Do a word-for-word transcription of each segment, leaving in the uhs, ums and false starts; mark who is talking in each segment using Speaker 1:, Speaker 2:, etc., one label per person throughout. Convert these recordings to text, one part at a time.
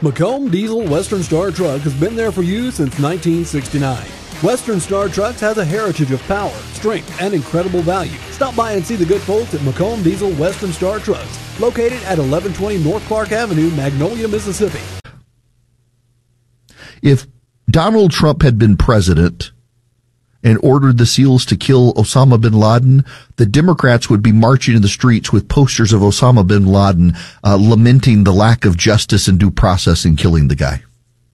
Speaker 1: Macomb Diesel Western Star Truck has been there for you since nineteen sixty-nine. Western Star Trucks has a heritage of power, strength, and incredible value. Stop by and see the good folks at Macomb Diesel Western Star Trucks, located at eleven twenty North Clark Avenue, Magnolia, Mississippi.
Speaker 2: If Donald Trump had been president and ordered the SEALs to kill Osama bin Laden, the Democrats would be marching in the streets with posters of Osama bin Laden, uh, lamenting the lack of justice and due process in killing the guy.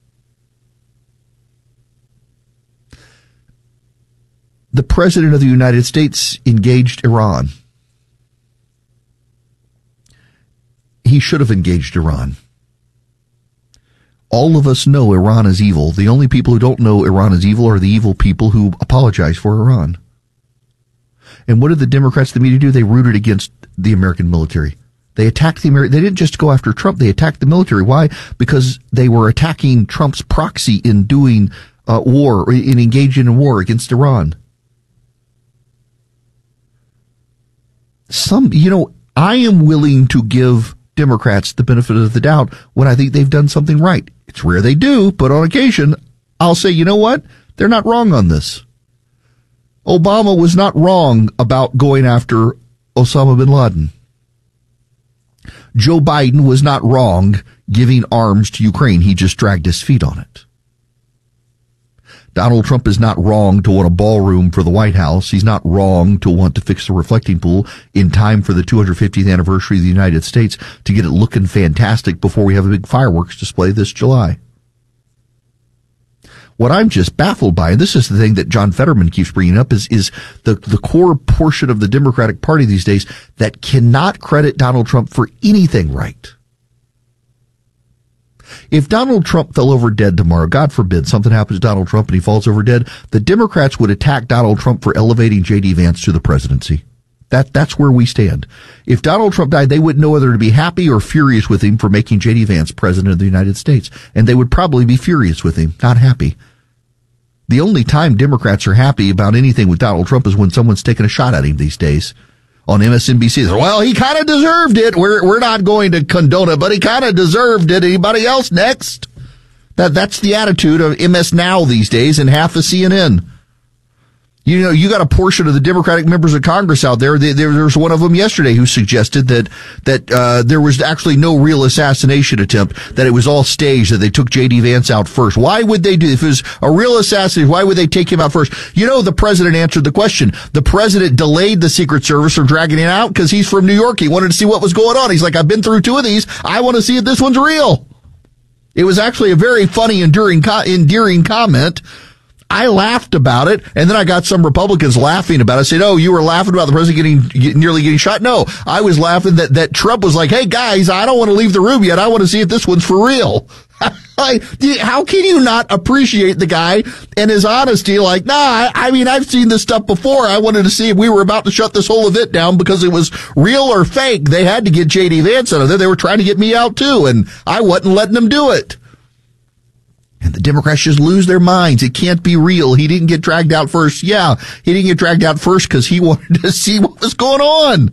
Speaker 2: The President of the United States engaged Iran. He should have engaged Iran. All of us know Iran is evil. The only people who don't know Iran is evil are the evil people who apologize for Iran. And what did the Democrats, the media do? They rooted against the American military. They attacked the American. They didn't just go after Trump. They attacked the military. Why? Because they were attacking Trump's proxy in doing uh, war, in engaging in war against Iran. Some, you know, I am willing to give Democrats the benefit of the doubt when I think they've done something right. It's rare they do, but on occasion, I'll say, you know what? They're not wrong on this. Obama was not wrong about going after Osama bin Laden. Joe Biden was not wrong giving arms to Ukraine. He just dragged his feet on it. Donald Trump is not wrong to want a ballroom for the White House. He's not wrong to want to fix the reflecting pool in time for the two hundred fiftieth anniversary of the United States to get it looking fantastic before we have a big fireworks display this July. What I'm just baffled by, and this is the thing that John Fetterman keeps bringing up, is, is the, the core portion of the Democratic Party these days that cannot credit Donald Trump for anything right. If Donald Trump fell over dead tomorrow, God forbid something happens to Donald Trump and he falls over dead, the Democrats would attack Donald Trump for elevating J D. Vance to the presidency. That, that's where we stand. If Donald Trump died, they wouldn't know whether to be happy or furious with him for making J D. Vance president of the United States. And they would probably be furious with him, not happy. The only time Democrats are happy about anything with Donald Trump is when someone's taking a shot at him these days. On M S N B C, well, he kind of deserved it. We're we're not going to condone it, but he kind of deserved it. Anybody else next? That that's the attitude of M S Now these days and half of C N N. You know, you got a portion of the Democratic members of Congress out there. There, there was one of them yesterday who suggested that that uh, there was actually no real assassination attempt, that it was all staged, that they took J D. Vance out first. Why would they do, if it was a real assassination, why would they take him out first? You know, the president answered the question. The president delayed the Secret Service from dragging him out because he's from New York. He wanted to see what was going on. He's like, I've been through two of these. I want to see if this one's real. It was actually a very funny, enduring, endearing comment. I laughed about it, and then I got some Republicans laughing about it. I said, oh, you were laughing about the president getting, nearly getting shot? No, I was laughing that, that Trump was like, hey, guys, I don't want to leave the room yet. I want to see if this one's for real. How can you not appreciate the guy and his honesty? Like, nah, I, I mean, I've seen this stuff before. I wanted to see if we were about to shut this whole event down because it was real or fake. They had to get J D. Vance out of there. They were trying to get me out, too, and I wasn't letting them do it. And the Democrats just lose their minds. It can't be real. He didn't get dragged out first. Yeah, he didn't get dragged out first because he wanted to see what was going on.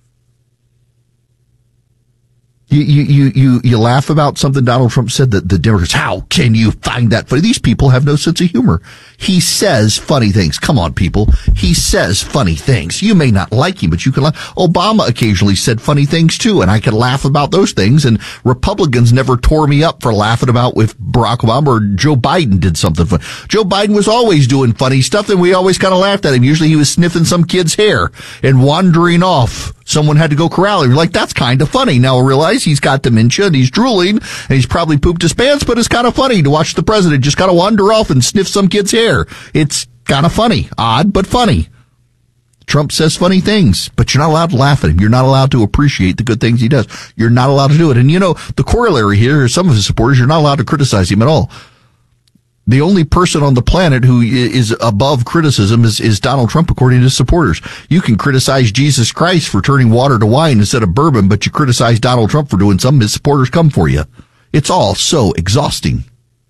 Speaker 2: You, you, you, you, you laugh about something Donald Trump said, that the Democrats, how can you find that funny? These people have no sense of humor. He says funny things. Come on, people. He says funny things. You may not like him, but you can laugh. Obama occasionally said funny things too, and I could laugh about those things. And Republicans never tore me up for laughing about if Barack Obama or Joe Biden did something funny. Joe Biden was always doing funny stuff, and we always kind of laughed at him. Usually he was sniffing some kid's hair and wandering off. Someone had to go corral him. You're like, that's kind of funny. Now I realize he's got dementia and he's drooling and he's probably pooped his pants, but it's kind of funny to watch the president just kind of wander off and sniff some kid's hair. It's kind of funny. Odd, but funny. Trump says funny things, but you're not allowed to laugh at him. You're not allowed to appreciate the good things he does. You're not allowed to do it. And you know, the corollary here is some of his supporters, you're not allowed to criticize him at all. The only person on the planet who is above criticism is, is Donald Trump, according to his supporters. You can criticize Jesus Christ for turning water to wine instead of bourbon, but you criticize Donald Trump for doing something, his supporters come for you. It's all so exhausting.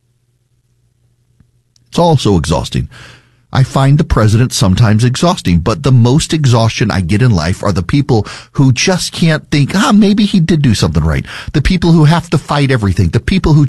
Speaker 2: It's all so exhausting. I find the president sometimes exhausting, but the most exhaustion I get in life are the people who just can't think, ah, maybe he did do something right. The people who have to fight everything. The people who